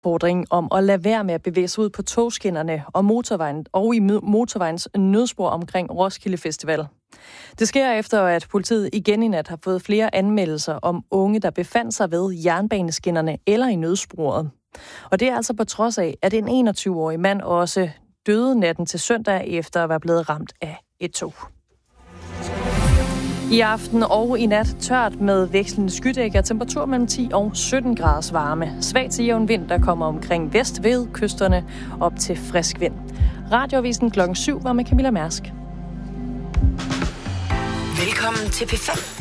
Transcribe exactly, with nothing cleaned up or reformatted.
opfordring om at lade være med at bevæge sig ud på togskinnerne og motorvejen og i motorvejens nødspor omkring Roskilde Festival. Det sker efter, at politiet igen i nat har fået flere anmeldelser om unge, der befandt sig ved jernbaneskinnerne eller i nødsporet. Og det er altså på trods af, at en enogtyve-årig mand også døde natten til søndag efter at være blevet ramt af et tog. I aften og i nat tørt med vekslende skydækker, temperatur mellem ti og sytten graders varme. Svag til jævn vind, der kommer omkring vest ved kysterne op til frisk vind. Radioavisen klokken syv var med Camilla Mærsk. Velkommen til P fem.